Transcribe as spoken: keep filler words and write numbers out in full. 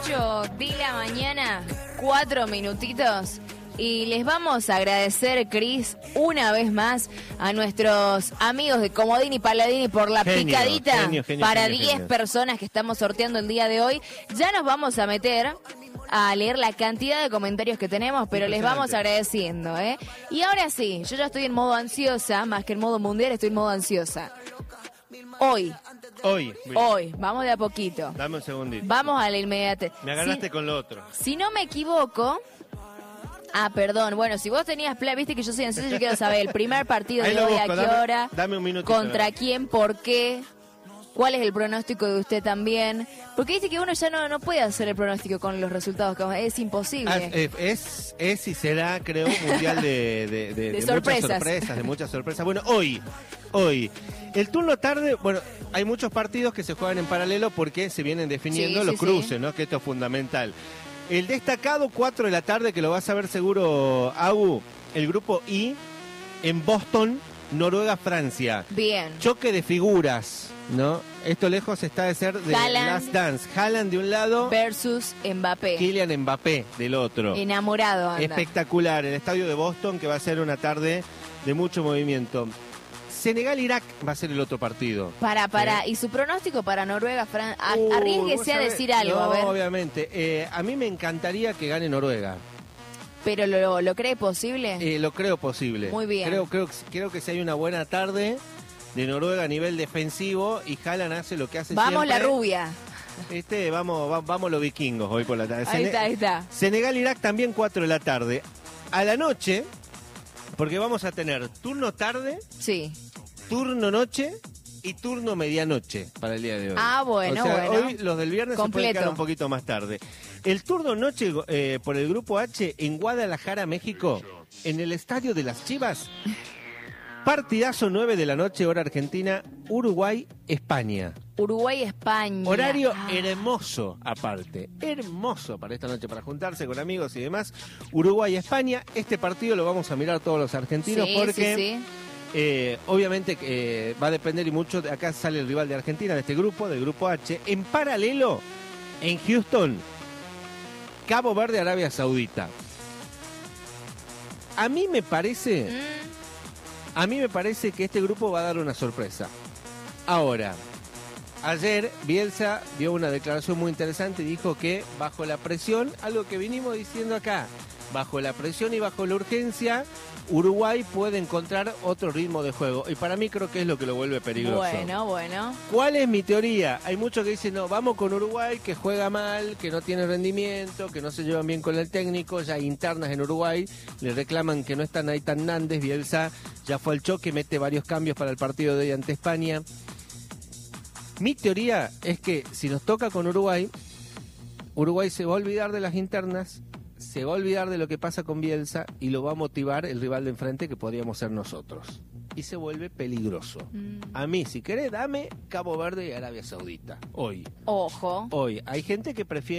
ocho de la mañana, cuatro minutitos. Y les vamos a agradecer, Cris, una vez más a nuestros amigos de Comodini Paladini por la genio, picadita genio, genio, para genio, diez genio. personas que estamos sorteando el día de hoy. Ya nos vamos a meter a leer la cantidad de comentarios que tenemos, pero les vamos agradeciendo, ¿eh? Y ahora sí, yo ya estoy en modo ansiosa, más que en modo mundial, estoy en modo ansiosa. Hoy. Hoy. Hoy, vamos de a poquito. Dame un segundito. Vamos a la inmediata. Me agarraste si, con lo otro. Si no me equivoco... Ah, perdón. Bueno, si vos tenías plan, viste que yo soy ansiosa, yo quiero saber el primer partido de hoy, busco, a qué dame, hora, dame un minutito, contra no. quién, por qué, cuál es el pronóstico de usted también. Porque dice que uno ya no, no puede hacer el pronóstico con los resultados, es imposible. Ah, es, es y será, creo, un mundial de, de, de, de, de sorpresas. muchas sorpresas, de muchas sorpresas. Bueno, hoy, hoy, el turno tarde, bueno, hay muchos partidos que se juegan en paralelo porque se vienen definiendo sí, los sí, cruces, sí. ¿no? Que esto es fundamental. El destacado, cuatro de la tarde, que lo vas a ver seguro, Agu, el grupo I, en Boston, Noruega, Francia. Bien. Choque de figuras, ¿no? Esto lejos está de ser de Haaland. Last Dance. Haaland de un lado. Versus Mbappé. Kylian Mbappé del otro. Enamorado anda. Espectacular. El estadio de Boston, que va a ser una tarde de mucho movimiento. Senegal-Irak va a ser el otro partido. Para, para. ¿Eh? ¿Y su pronóstico para Noruega, Francia? Uh, Arriesguese a decir algo, no, a ver. obviamente. Eh, a mí me encantaría que gane Noruega. ¿Pero lo, lo cree posible? Eh, lo creo posible. Muy bien. Creo, creo, creo que si hay una buena tarde de Noruega a nivel defensivo y Haaland hace lo que hace Vamos siempre. la rubia. Este, vamos, va, vamos los vikingos hoy por la tarde. Ahí está, ahí está. Senegal-Irak también cuatro de la tarde. A la noche, porque vamos a tener turno tarde, Sí. turno noche y turno medianoche para el día de hoy. Ah, bueno, o sea, bueno. hoy los del viernes Completo. se pueden quedar un poquito más tarde. El turno noche eh, por el grupo H en Guadalajara, México, en el estadio de las Chivas. Partidazo nueve de la noche, hora argentina, Uruguay, España. Uruguay, España. Horario ah. hermoso, aparte. Hermoso para esta noche, para juntarse con amigos y demás. Uruguay, España. Este partido lo vamos a mirar todos los argentinos Sí, porque... sí, sí. Eh, obviamente eh, va a depender y mucho, de acá sale el rival de Argentina de este grupo, del grupo H. En paralelo, en Houston, Cabo Verde, Arabia Saudita. A mí me parece, Mm, a mí me parece que este grupo va a dar una sorpresa. Ahora, ayer Bielsa dio una declaración muy interesante y dijo que bajo la presión, algo que vinimos diciendo acá, bajo la presión y bajo la urgencia, Uruguay puede encontrar otro ritmo de juego. Y para mí creo que es lo que lo vuelve peligroso. bueno, bueno. ¿Cuál es mi teoría? Hay muchos que dicen, no, vamos con Uruguay, que juega mal, que no tiene rendimiento, que no se llevan bien con el técnico. Ya internas en Uruguay le reclaman que no están ahí tan Nández. Bielsa ya fue al choque, mete varios cambios para el partido de hoy ante España. Mi teoría es que si nos toca con Uruguay, Uruguay se va a olvidar de las internas, se va a olvidar de lo que pasa con Bielsa y lo va a motivar el rival de enfrente, que podríamos ser nosotros. Y se vuelve peligroso. Mm. A mí, si querés, dame Cabo Verde y Arabia Saudita. Hoy. Ojo. Hoy. Hay gente que prefiere